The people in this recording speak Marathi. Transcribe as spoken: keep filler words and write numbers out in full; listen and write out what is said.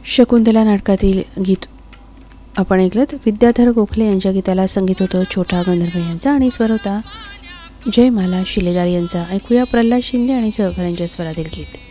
शकुंतला नाटकातील गीत आपण ऐकलं. विद्याधर गोखले यांच्या गीताला संगीत होतं छोटा गंधर्व यांचा आणि स्वर होता जयमाला शिलेदार यांचा. ऐकूया प्रल्हाद शिंदे आणि सहकाऱ्यांच्या स्वरातील गीत.